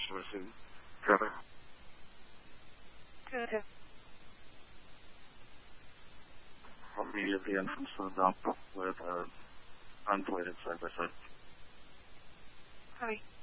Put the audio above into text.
versus Trevor. Good. Immediately entrance up with unbladed side by side. Hi.